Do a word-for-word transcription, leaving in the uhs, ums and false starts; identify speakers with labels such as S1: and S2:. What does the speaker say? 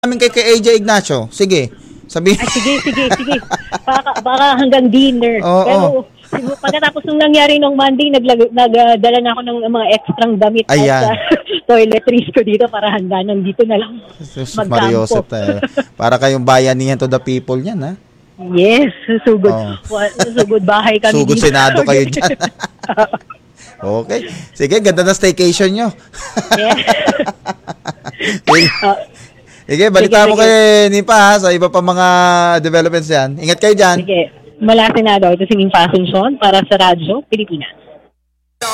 S1: namin kay, kay A J Ignacio. Sige. Sabi.
S2: Ay, sige, sige, sige. Baka, baka hanggang dinner.
S1: Oo,
S2: Pero
S1: oo.
S2: siguro, pagkatapos nung nangyari nung Monday, nagdala nag, uh, na ako ng mga extrang damit
S1: Ayan.
S2: at uh, toiletries ko dito para handa nandito na lang
S1: Mariosep tayo. Para kayong bayanihan to the people yan, ha?
S2: Yes, sugod.
S1: Oh.
S2: Sugod bahay kami
S1: Sugod
S2: dito.
S1: senado kayo dyan. Okay. Sige, ganda na staycation nyo.
S2: Yeah.
S1: Sige,
S2: Uh,
S1: sige balita
S2: sige,
S1: mo
S2: sige.
S1: kay Nipa ha, sa iba pa mga developments yan. Ingat kayo dyan.
S2: Sige, mula Senado, ito singing Fashion Show para sa Radyo Pilipinas.